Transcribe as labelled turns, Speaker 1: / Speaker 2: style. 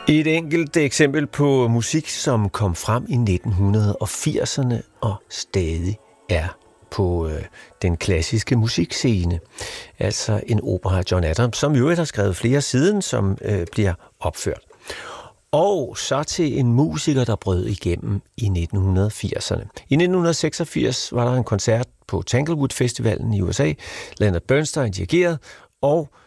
Speaker 1: Et enkelt eksempel på musik, som kom frem i 1980'erne og stadig er på den klassiske musikscene. Altså en opera af John Adams, som i øvrigt har skrevet flere siden, som bliver opført. Og så til en musiker, der brød igennem i 1980'erne. I 1986 var der en koncert på Tanglewood Festivalen i USA. Leonard Bernstein dirigerede, og